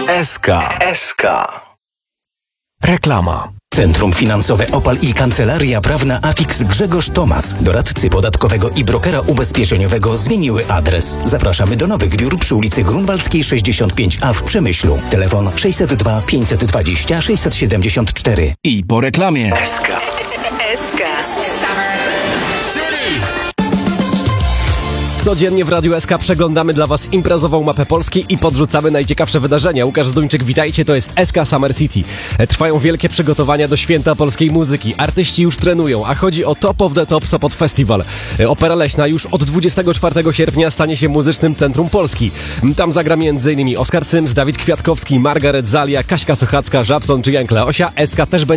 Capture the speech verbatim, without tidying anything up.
S K. S K. Reklama. Centrum Finansowe Opal i Kancelaria Prawna Afix Grzegorz Tomas, doradcy podatkowego i brokera ubezpieczeniowego zmieniły adres. Zapraszamy do nowych biur przy ulicy Grunwaldzkiej sześćdziesiąt pięć A w Przemyślu. Telefon sześćset dwa pięćset dwadzieścia sześćset siedemdziesiąt cztery. I po reklamie. S K. S K. Codziennie w Radiu S K przeglądamy dla Was imprezową mapę Polski i podrzucamy najciekawsze wydarzenia. Łukasz Zduńczyk, witajcie, to jest S K Summer City. Trwają wielkie przygotowania do święta polskiej muzyki. Artyści już trenują, a chodzi o Top of the Top Sopot Festival. Opera Leśna już od dwudziestego czwartego sierpnia stanie się muzycznym centrum Polski. Tam zagra m.in. Oskar Cyms, Dawid Kwiatkowski, Margaret Zalia, Kaśka Sochacka, Żabson czy Jan Kleosia. S K też będzie